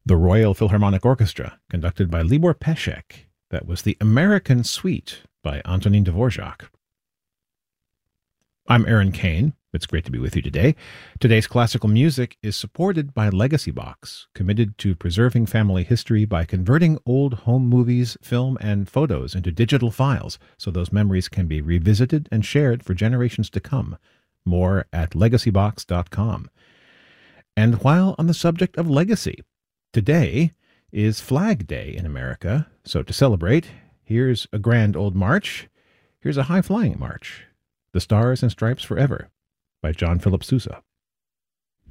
The Royal Philharmonic Orchestra, conducted by Libor Pesek. That was the American Suite by Antonin Dvorak. I'm Aaron Kane. It's great to be with you today. Today's classical music is supported by Legacy Box, committed to preserving family history by converting old home movies, film, and photos into digital files so those memories can be revisited and shared for generations to come. More at legacybox.com. And while on the subject of legacy, today is Flag Day in America, so to celebrate, here's a grand old march. Here's a high-flying march. The Stars and Stripes Forever by John Philip Sousa.